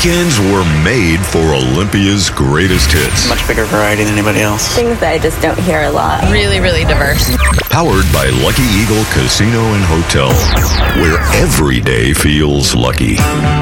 Weekends were made for Olympia's greatest hits. Much bigger variety than anybody else. Things that I just don't hear a lot. Really, really diverse. Powered by Lucky Eagle Casino and Hotel, where every day feels lucky.